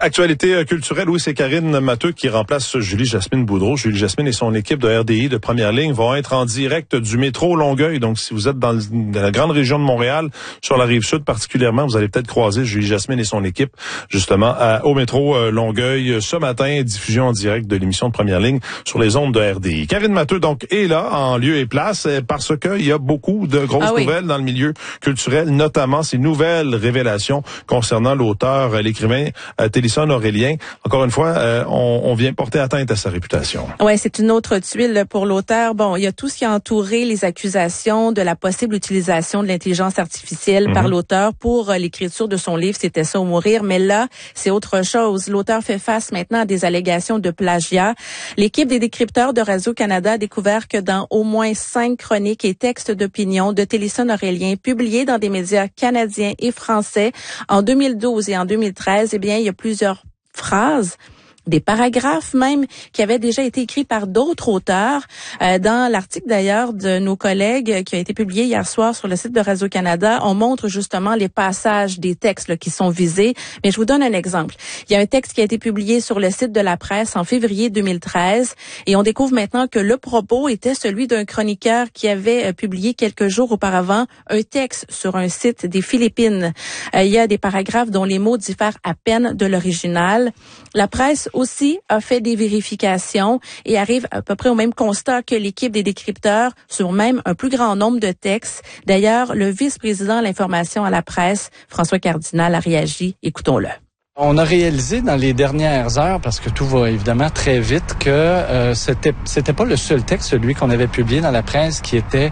Actualité culturelle, oui, c'est Karine Matteux qui remplace Julie-Jasmine Boudreau. Julie-Jasmine et son équipe de RDI de première ligne vont être en direct du métro Longueuil. Donc, si vous êtes dans la grande région de Montréal, sur la Rive-Sud particulièrement, vous allez peut-être croiser Julie-Jasmine et son équipe, justement, au métro Longueuil ce matin. Diffusion en direct de l'émission de première ligne sur les ondes de RDI. Karine Matteux, donc, est là, en lieu et place, parce qu'il y a beaucoup de grosses nouvelles dans le milieu culturel, notamment ces nouvelles révélations concernant l'auteur, l'écrivain Télisson Aurélien. Encore une fois, on vient porter atteinte à sa réputation. Ouais, c'est une autre tuile pour l'auteur. Bon, il y a tout ce qui a entouré les accusations de la possible utilisation de l'intelligence artificielle par l'auteur pour l'écriture de son livre C'était ça ou mourir. Mais là, c'est autre chose. L'auteur fait face maintenant à des allégations de plagiat. L'équipe des décrypteurs de Radio-Canada a découvert que dans au moins 5 chroniques et textes d'opinion de Télisson Aurélien publiés dans des médias canadiens et français en 2012 et en 2013, eh bien, il y a plusieurs phrases, des paragraphes même qui avaient déjà été écrits par d'autres auteurs. Dans l'article d'ailleurs de nos collègues qui a été publié hier soir sur le site de Radio-Canada, on montre justement les passages des textes là, qui sont visés. Mais je vous donne un exemple. Il y a un texte qui a été publié sur le site de La Presse en février 2013 et on découvre maintenant que le propos était celui d'un chroniqueur qui avait publié quelques jours auparavant un texte sur un site des Philippines. Il y a des paragraphes dont les mots diffèrent à peine de l'original. La Presse aussi a fait des vérifications et arrive à peu près au même constat que l'équipe des décrypteurs sur même un plus grand nombre de textes. D'ailleurs, le vice-président de l'information à La Presse, François Cardinal, a réagi. Écoutons-le. On a réalisé dans les dernières heures, parce que tout va évidemment très vite, que c'était pas le seul texte, celui qu'on avait publié dans la presse, qui était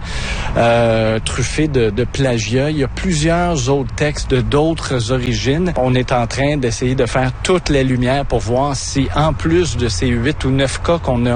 truffé de plagiat. Il y a plusieurs autres textes de d'autres origines. On est en train d'essayer de faire toute la lumière pour voir si, en plus de ces 8 ou 9 cas qu'on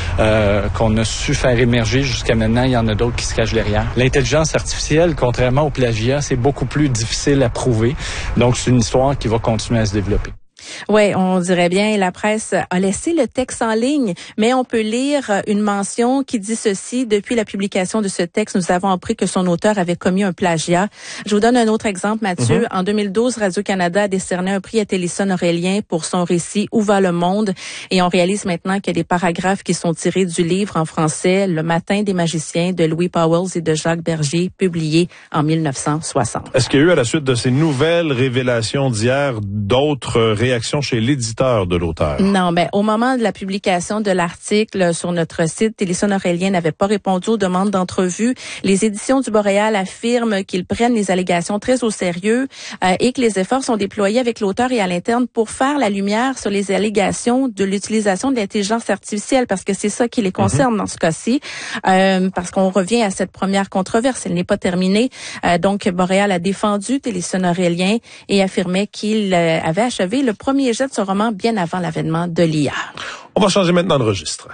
a su faire émerger jusqu'à maintenant, il y en a d'autres qui se cachent derrière. L'intelligence artificielle, contrairement au plagiat, c'est beaucoup plus difficile à prouver. Donc, c'est une histoire qui va continuer à se développer. Oui, on dirait bien, la presse a laissé le texte en ligne, mais on peut lire une mention qui dit ceci: depuis la publication de ce texte, nous avons appris que son auteur avait commis un plagiat. Je vous donne un autre exemple, Mathieu. En 2012, Radio-Canada a décerné un prix à Télisson Aurélien pour son récit Où va le monde? Et on réalise maintenant qu'il y a des paragraphes qui sont tirés du livre en français Le matin des magiciens de Louis Pauwels et de Jacques Bergier, publié en 1960. Est-ce qu'il y a eu, à la suite de ces nouvelles révélations d'hier, d'autres réactions chez l'éditeur de l'auteur? Non, mais au moment de la publication de l'article sur notre site, Télisson Aurélien n'avait pas répondu aux demandes d'entrevue. Les éditions du Boréal affirment qu'ils prennent les allégations très au sérieux et que les efforts sont déployés avec l'auteur et à l'interne pour faire la lumière sur les allégations de l'utilisation de l'intelligence artificielle, parce que c'est ça qui les concerne dans ce cas-ci, parce qu'on revient à cette première controverse. Elle n'est pas terminée. Donc, Boréal a défendu Télisson Aurélien et affirmait qu'il avait achevé le premier jet de ce roman bien avant l'avènement de l'IA. On va changer maintenant de registre.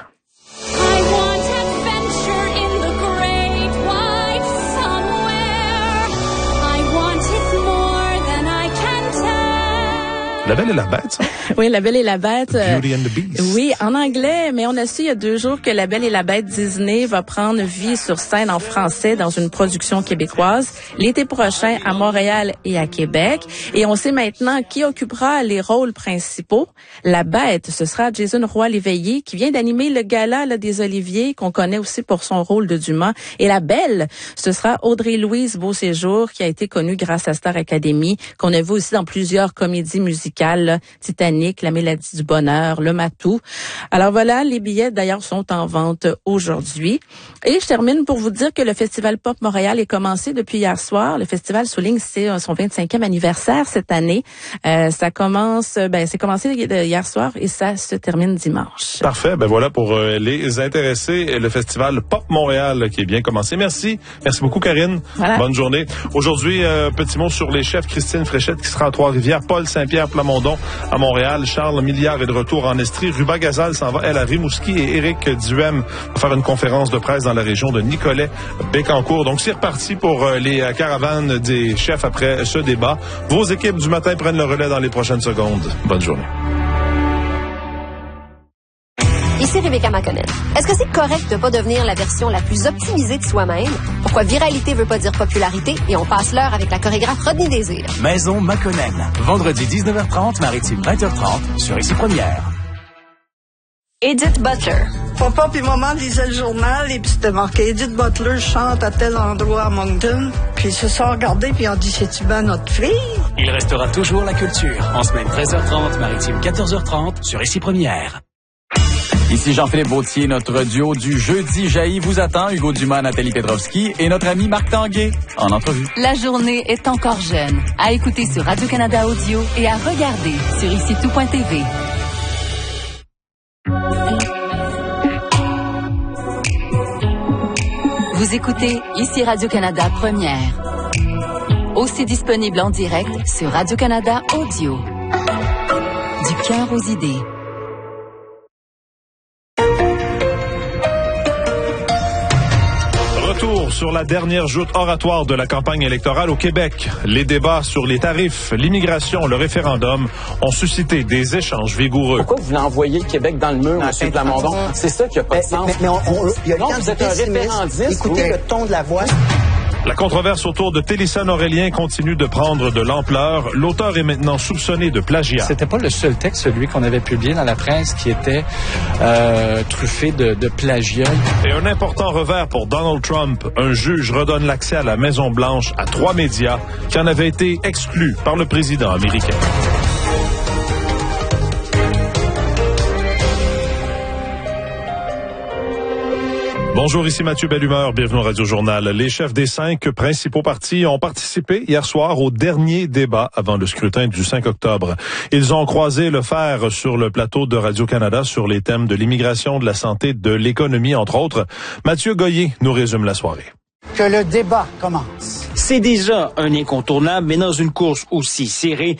La Belle et la Bête, ça? Oui, La Belle et la Bête. Beauty and the Beast. Oui, en anglais, mais on a su il y a 2 jours que La Belle et la Bête Disney va prendre vie sur scène en français dans une production québécoise l'été prochain à Montréal et à Québec. Et on sait maintenant qui occupera les rôles principaux. La Bête, ce sera Jason Roy-Léveillé qui vient d'animer le gala là, des Oliviers, qu'on connaît aussi pour son rôle de Dumas. Et La Belle, ce sera Audrey-Louise Beauséjour qui a été connue grâce à Star Academy, qu'on a vu aussi dans plusieurs comédies musicales. Titanic, La Mélodie du Bonheur, Le Matou. Alors voilà, les billets d'ailleurs sont en vente aujourd'hui. Et je termine pour vous dire que le Festival Pop Montréal est commencé depuis hier soir. Le festival souligne son 25e anniversaire cette année. C'est commencé hier soir et ça se termine dimanche. Parfait. Ben voilà pour les intéressés. Le Festival Pop Montréal qui est bien commencé. Merci. Merci beaucoup, Karine. Voilà. Bonne journée. Aujourd'hui, petit mot sur les chefs. Christine Fréchette qui sera à Trois-Rivières. Paul Saint-Pierre Plamondon à Montréal. Charles Milliard est de retour en Estrie. Ruba Gazal s'en va, elle, à Rimouski. Et Éric Duhem va faire une conférence de presse dans la région de Nicolet-Bécancour. Donc, c'est reparti pour les caravanes des chefs après ce débat. Vos équipes du matin prennent le relais dans les prochaines secondes. Bonne journée. Ici Rebecca McConnell. Est-ce que c'est correct de pas devenir la version la plus optimisée de soi-même? Pourquoi viralité veut pas dire popularité et on passe l'heure avec la chorégraphe Rodney Désir? Maison McConnell. Vendredi 19h30, Maritime 20h30 sur Ici Première. Edith Butler. Papa puis maman lisaient le journal et puis c'était marqué Edith Butler chante à tel endroit à Moncton. Puis ils se sont regardés puis ils ont dit c'est-tu bien notre fille? Il restera toujours la culture. En semaine 13h30, Maritime 14h30 sur Ici Première. Ici Jean-Philippe Vautier, notre duo du jeudi jaillit vous attend. Hugo Dumas, Nathalie Petrovski et notre ami Marc Tanguay en entrevue. La journée est encore jeune. À écouter sur Radio-Canada Audio et à regarder sur IciTout.tv. Vous écoutez Ici Radio-Canada Première. Aussi disponible en direct sur Radio-Canada Audio. Du cœur aux idées. Retour sur la dernière joute oratoire de la campagne électorale au Québec. Les débats sur les tarifs, l'immigration, le référendum ont suscité des échanges vigoureux. Pourquoi vous voulez envoyer le Québec dans le mur, M. Plamondon? C'est ça qui n'a pas de sens. Mais il y a le non, temps vous êtes un référendiste. Écoutez le ton de la voix. La controverse autour de Télissane Aurélien continue de prendre de l'ampleur. L'auteur est maintenant soupçonné de plagiat. C'était pas le seul texte, celui qu'on avait publié dans la presse, qui était truffé de plagiat. Et un important revers pour Donald Trump. Un juge redonne l'accès à la Maison-Blanche à 3 médias qui en avaient été exclus par le président américain. Bonjour, ici Mathieu Bellumeur, bienvenue au Radio Journal. Les chefs des 5 principaux partis ont participé hier soir au dernier débat avant le scrutin du 5 octobre. Ils ont croisé le fer sur le plateau de Radio-Canada sur les thèmes de l'immigration, de la santé, de l'économie, entre autres. Mathieu Goyer nous résume la soirée. Que le débat commence. C'est déjà un incontournable, mais dans une course aussi serrée,